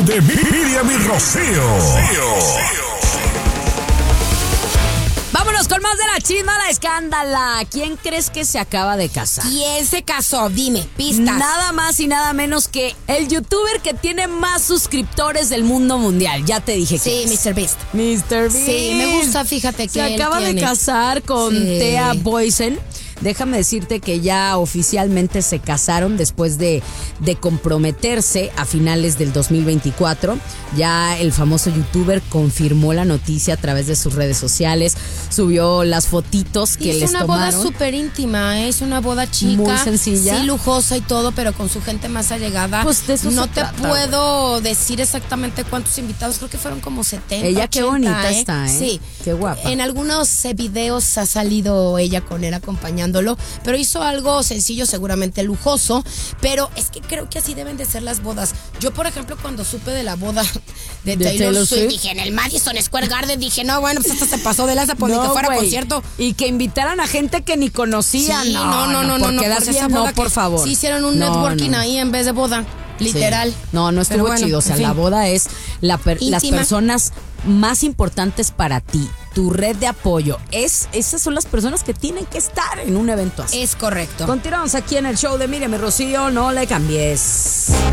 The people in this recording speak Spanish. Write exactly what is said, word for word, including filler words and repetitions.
de Miriam y Rocío. Vámonos con más de la chisma, la escándala. ¿Quién crees que se acaba de casar? ¿Quién se casó? Dime, pistas. Nada más y nada menos que el youtuber que tiene más suscriptores del mundo mundial. Ya te dije que Sí, es. mister Beast. mister Beast. Sí, me gusta, fíjate que Se él acaba de tiene. casar con Sí. Thea Boysen. Déjame decirte que ya oficialmente se casaron después de, de comprometerse a finales del dos mil veinticuatro. Ya el famoso youtuber confirmó la noticia a través de sus redes sociales, subió las fotitos que es les una tomaron. boda súper íntima, ¿eh? Es una boda chica. Muy sencilla. Sí, lujosa y todo, pero con su gente más allegada. Pues de eso no se te trata, puedo decir exactamente cuántos invitados, creo que fueron como setenta. Ella qué ochenta, bonita ¿eh? está, ¿eh? Sí. Qué guapa. En algunos eh, videos ha salido ella con él acompañándolo, pero hizo algo sencillo, seguramente lujoso, pero es que creo que así deben de ser las bodas. Yo, por ejemplo, cuando supe de la boda de, ¿De Taylor, Taylor Swift, Swift? dije, en el Madison Square Garden, dije, no, bueno, pues hasta se pasó de lanza, pues ni que fuera güey. concierto. Y que invitaran a gente que ni conocían. Sí, no, no, no, no, por no, quedar pues bien, esa no, boda por que favor. Sí hicieron un No, networking no. ahí en vez de boda, literal. Sí. No, no estuvo Pero bueno, chido. O sea, en fin. la boda es la per- las Íntima. personas más importantes para ti, tu red de apoyo. Es, esas son las personas que tienen que estar en un evento así. Es correcto. Continuamos aquí en el show de Miriam y Rocío. No le cambies.